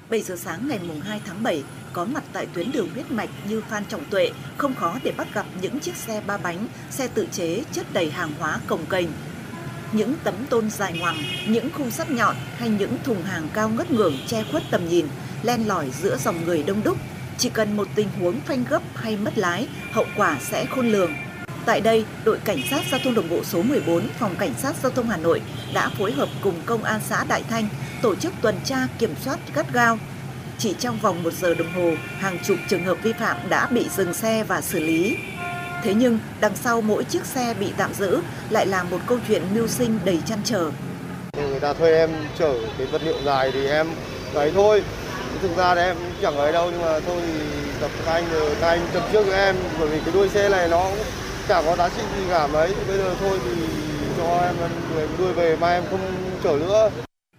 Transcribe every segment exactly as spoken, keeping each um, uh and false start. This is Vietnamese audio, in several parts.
bảy giờ sáng ngày hai tháng bảy, có mặt tại tuyến đường huyết mạch như Phan Trọng Tuệ, không khó để bắt gặp những chiếc xe ba bánh, xe tự chế chất đầy hàng hóa cồng kềnh. Những tấm tôn dài ngoằng, những khung sắt nhọn hay những thùng hàng cao ngất ngưởng che khuất tầm nhìn, len lỏi giữa dòng người đông đúc. Chỉ cần một tình huống phanh gấp hay mất lái, hậu quả sẽ khôn lường. Tại đây, đội Cảnh sát Giao thông Đường bộ số mười bốn, Phòng Cảnh sát Giao thông Hà Nội đã phối hợp cùng Công an xã Đại Thanh tổ chức tuần tra kiểm soát gắt gao. Chỉ trong vòng một giờ đồng hồ, hàng chục trường hợp vi phạm đã bị dừng xe và xử lý. Thế nhưng, đằng sau mỗi chiếc xe bị tạm giữ lại là một câu chuyện mưu sinh đầy trăn trở. Người ta thuê em chở cái vật liệu dài thì em ấy thôi. Thực ra thì em chẳng ấy đâu, nhưng mà thôi thì tập các anh, các anh chậm trước với em, bởi vì cái đuôi xe này nó chẳng có giá trị gì cả mấy. Bây giờ thôi thì cho em người đuôi về mà em không chở nữa.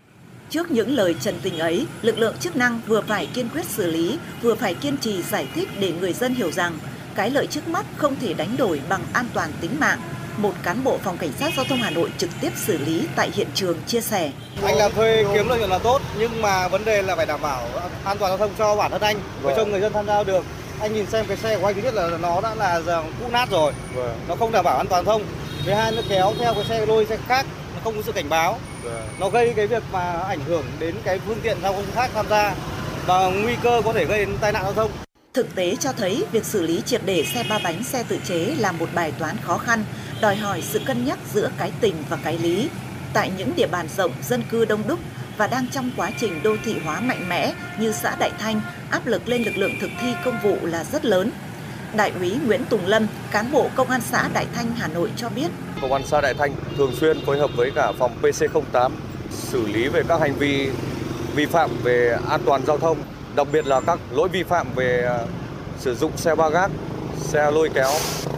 Trước những lời trần tình ấy, lực lượng chức năng vừa phải kiên quyết xử lý, vừa phải kiên trì giải thích để người dân hiểu rằng cái lợi trước mắt không thể đánh đổi bằng an toàn tính mạng. Một cán bộ Phòng Cảnh sát Giao thông Hà Nội trực tiếp xử lý tại hiện trường chia sẻ. Anh làm thuê kiếm lợi nhuận là tốt, nhưng mà vấn đề là phải đảm bảo an toàn giao thông cho bản thân anh và cho người dân tham gia được. Anh nhìn xem cái xe của anh, thứ nhất là nó đã là giờ cũ nát rồi, nó không đảm bảo an toàn thông. Thứ hai, nó kéo theo cái xe lôi xe khác, nó không có sự cảnh báo, nó gây cái việc mà ảnh hưởng đến cái phương tiện giao thông khác tham gia và nguy cơ có thể gây đến tai nạn giao thông. Thực tế cho thấy việc xử lý triệt để xe ba bánh, xe tự chế là một bài toán khó khăn, đòi hỏi sự cân nhắc giữa cái tình và cái lý. Tại những địa bàn rộng, dân cư đông đúc và đang trong quá trình đô thị hóa mạnh mẽ như xã Đại Thanh, áp lực lên lực lượng thực thi công vụ là rất lớn. Đại úy Nguyễn Tùng Lâm, cán bộ Công an xã Đại Thanh, Hà Nội cho biết. Công an xã Đại Thanh thường xuyên phối hợp với cả phòng P C không tám xử lý về các hành vi vi phạm về an toàn giao thông, đặc biệt là các lỗi vi phạm về sử dụng xe ba gác, xe lôi kéo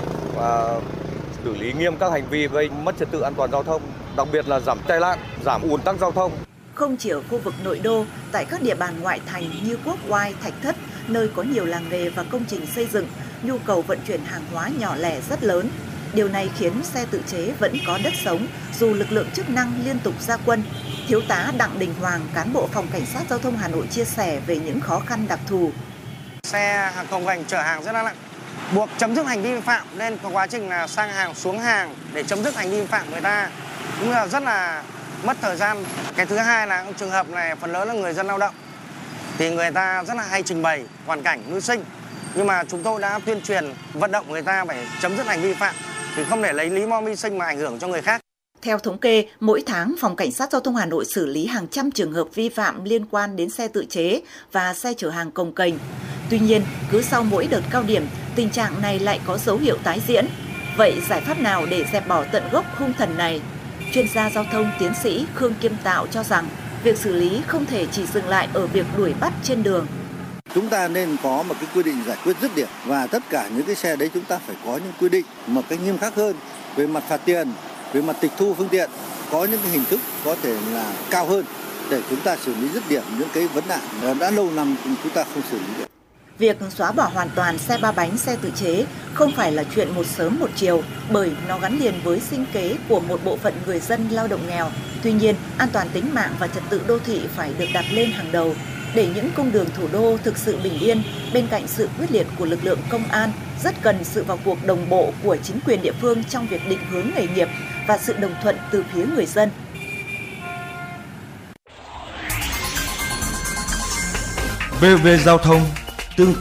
và xử lý nghiêm các hành vi gây mất trật tự an toàn giao thông, đặc biệt là giảm tai nạn, giảm ùn tắc giao thông. Không chỉ ở khu vực nội đô, tại các địa bàn ngoại thành như Quốc Oai, Thạch Thất, nơi có nhiều làng nghề và công trình xây dựng, nhu cầu vận chuyển hàng hóa nhỏ lẻ rất lớn. Điều này khiến xe tự chế vẫn có đất sống dù lực lượng chức năng liên tục ra quân. Thiếu tá Đặng Đình Hoàng, cán bộ Phòng Cảnh sát Giao thông Hà Nội chia sẻ về những khó khăn đặc thù. Xe hàng cồng kềnh chở hàng rất là nặng, buộc chấm dứt hành vi vi phạm nên có quá trình là sang hàng xuống hàng để chấm dứt hành vi vi phạm người ta cũng là rất là mất thời gian. Cái thứ hai là trường hợp này phần lớn là người dân lao động thì người ta rất là hay trình bày hoàn cảnh mưu sinh, nhưng mà chúng tôi đã tuyên truyền vận động người ta phải chấm dứt hành vi vi phạm thì không để lấy lý do mưu sinh mà ảnh hưởng cho người khác. Theo thống kê, mỗi tháng Phòng Cảnh sát Giao thông Hà Nội xử lý hàng trăm trường hợp vi phạm liên quan đến xe tự chế và xe chở hàng cồng kềnh. Tuy nhiên, cứ sau mỗi đợt cao điểm, tình trạng này lại có dấu hiệu tái diễn. Vậy giải pháp nào để dẹp bỏ tận gốc hung thần này? Chuyên gia giao thông tiến sĩ Khương Kim Tạo cho rằng, việc xử lý không thể chỉ dừng lại ở việc đuổi bắt trên đường. Chúng ta nên có một cái quy định giải quyết dứt điểm và tất cả những cái xe đấy chúng ta phải có những quy định một cách nghiêm khắc hơn về mặt phạt tiền, về mặt tịch thu phương tiện, có những cái hình thức có thể là cao hơn để chúng ta xử lý dứt điểm những cái vấn nạn đã lâu năm chúng ta không xử lý được. Việc xóa bỏ hoàn toàn xe ba bánh, xe tự chế không phải là chuyện một sớm một chiều bởi nó gắn liền với sinh kế của một bộ phận người dân lao động nghèo. Tuy nhiên, an toàn tính mạng và trật tự đô thị phải được đặt lên hàng đầu. Để những cung đường thủ đô thực sự bình yên, bên cạnh sự quyết liệt của lực lượng công an, rất cần sự vào cuộc đồng bộ của chính quyền địa phương trong việc định hướng nghề nghiệp và sự đồng thuận từ phía người dân. vê o vê Giao thông